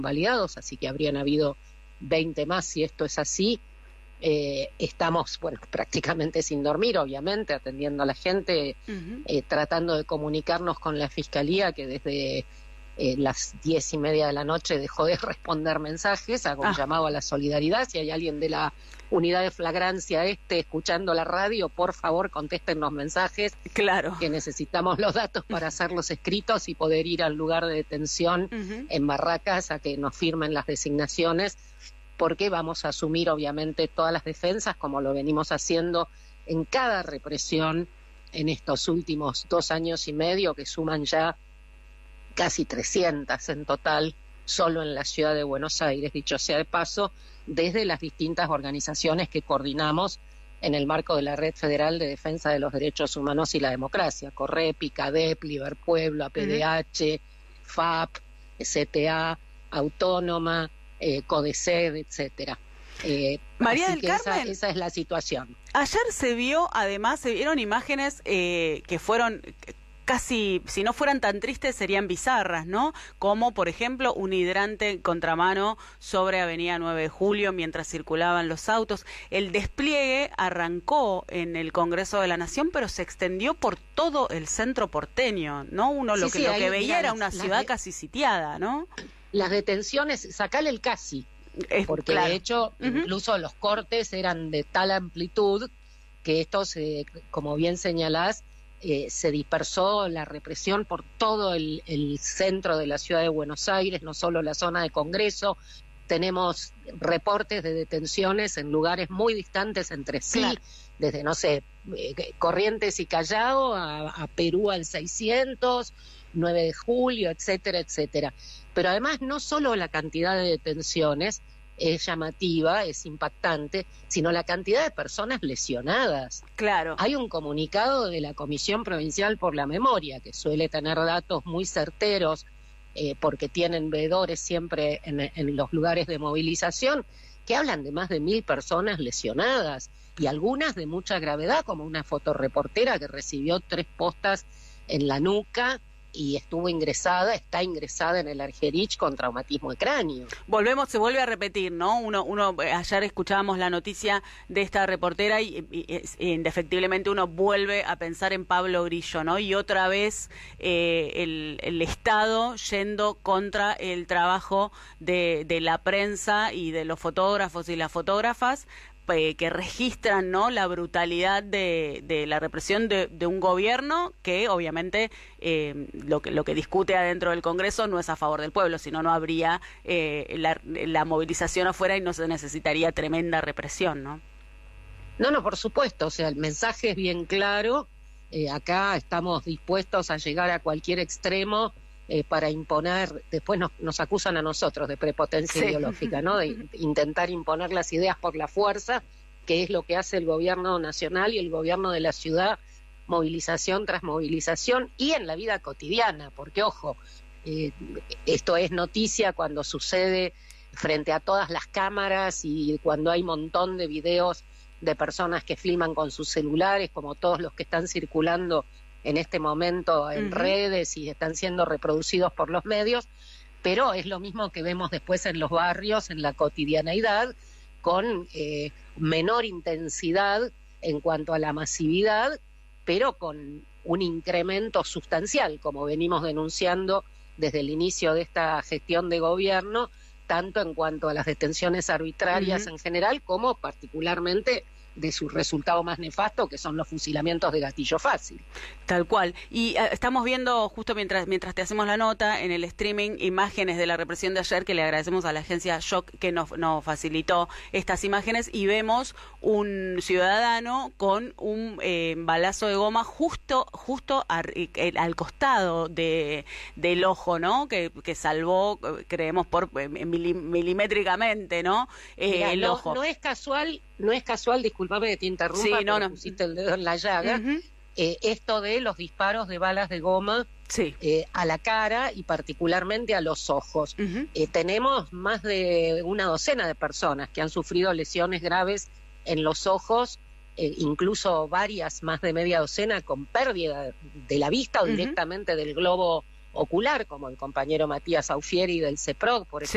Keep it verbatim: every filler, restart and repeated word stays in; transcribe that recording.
validados, así que habrían habido veinte más si esto es así. Eh, estamos, bueno, prácticamente sin dormir, obviamente, atendiendo a la gente, uh-huh. eh, tratando de comunicarnos con la Fiscalía, que desde eh, las diez y media de la noche dejó de responder mensajes. Hago ah. un llamado a la solidaridad. Si hay alguien de la unidad de flagrancia este escuchando la radio, por favor contesten los mensajes. Claro. Que necesitamos los datos para hacerlos escritos y poder ir al lugar de detención uh-huh. en Barracas a que nos firmen las designaciones, porque vamos a asumir obviamente todas las defensas, como lo venimos haciendo en cada represión en estos últimos dos años y medio, que suman ya casi trescientas en total, solo en la ciudad de Buenos Aires, dicho sea de paso, desde las distintas organizaciones que coordinamos en el marco de la Red Federal de Defensa de los Derechos Humanos y la Democracia, Correpi, CADEP, Liberpueblo, A P D H, uh-huh. F A P, C T A, Autónoma, eh, CODECED, etcétera. Eh, María así del que Carmen, esa, esa es la situación. Ayer se vio, además, se vieron imágenes eh, que fueron casi, si no fueran tan tristes, serían bizarras, ¿no? Como, por ejemplo, un hidrante contramano sobre Avenida nueve de Julio mientras circulaban los autos. El despliegue arrancó en el Congreso de la Nación, pero se extendió por todo el centro porteño, ¿no? Uno lo sí, que, sí, lo que veía era una ciudad de... casi sitiada, ¿no? Las detenciones, sacale el casi, es, porque claro. de hecho uh-huh. incluso los cortes eran de tal amplitud que estos, eh, como bien señalás, eh, se dispersó la represión por todo el, el centro de la ciudad de Buenos Aires, no solo la zona de Congreso. Tenemos reportes de detenciones en lugares muy distantes entre sí, claro. desde, no sé, eh, Corrientes y Callao a, a Perú al seiscientos, nueve de Julio, etcétera, etcétera. Pero además no solo la cantidad de detenciones es llamativa, es impactante, sino la cantidad de personas lesionadas. Claro. Hay un comunicado de la Comisión Provincial por la Memoria, que suele tener datos muy certeros, eh, porque tienen veedores siempre en, en los lugares de movilización, que hablan de más de mil personas lesionadas, y algunas de mucha gravedad, como una fotoreportera que recibió tres postas en la nuca, y estuvo ingresada, está ingresada en el Argerich con traumatismo de cráneo. Volvemos, se vuelve a repetir, ¿no? Uno, uno ayer escuchábamos la noticia de esta reportera y, y, y indefectiblemente uno vuelve a pensar en Pablo Grillo, ¿no? Y otra vez eh, el, el Estado yendo contra el trabajo de, de la prensa y de los fotógrafos y las fotógrafas, que registran, ¿no?, la brutalidad de, de la represión de, de un gobierno que obviamente eh, lo que lo que discute adentro del Congreso no es a favor del pueblo, sino no habría eh, la, la movilización afuera y no se necesitaría tremenda represión, ¿no? No, no, por supuesto, o sea, el mensaje es bien claro, eh, acá estamos dispuestos a llegar a cualquier extremo eh, para imponer, después nos, nos acusan a nosotros de prepotencia sí. ideológica, ¿no? De intentar imponer las ideas por la fuerza, que es lo que hace el gobierno nacional y el gobierno de la ciudad, movilización tras movilización, y en la vida cotidiana, porque ojo, eh, esto es noticia cuando sucede frente a todas las cámaras y cuando hay un montón de videos de personas que filman con sus celulares, como todos los que están circulando en este momento en uh-huh. redes y están siendo reproducidos por los medios, pero es lo mismo que vemos después en los barrios, en la cotidianeidad, con eh, menor intensidad en cuanto a la masividad, pero con un incremento sustancial, como venimos denunciando desde el inicio de esta gestión de gobierno, tanto en cuanto a las detenciones arbitrarias uh-huh. en general, como particularmente de su resultado más nefasto, que son los fusilamientos de gatillo fácil. Tal cual. Y uh, estamos viendo, justo mientras mientras te hacemos la nota, en el streaming, imágenes de la represión de ayer, que le agradecemos a la agencia Shock que nos, nos facilitó estas imágenes, y vemos un ciudadano con un eh, balazo de goma justo justo a, eh, al costado de del ojo, ¿no? Que, que salvó, creemos, por eh, mili, milimétricamente, ¿no? Eh, Mirá, el no, ojo. No es casual, no es casual, disculpame que te interrumpa, sí, no, no. pusiste el dedo en la llaga, uh-huh. eh, esto de los disparos de balas de goma sí. eh, a la cara y particularmente a los ojos. Uh-huh. Eh, tenemos más de una docena de personas que han sufrido lesiones graves en los ojos, eh, incluso varias, más de media docena, con pérdida de la vista o uh-huh. directamente del globo ocular, como el compañero Matías Aufieri del CEPROC, por ejemplo.